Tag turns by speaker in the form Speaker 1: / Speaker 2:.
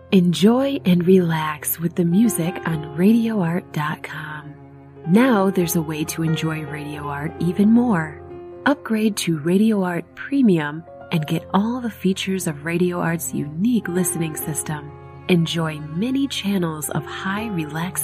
Speaker 1: Enjoy and relax with the music on RadioArt.com. Now there's a way to enjoy Radio Art even more. Upgrade to Radio Art Premium and get all the features of Radio Art's unique listening system. Enjoy many channels of high relaxation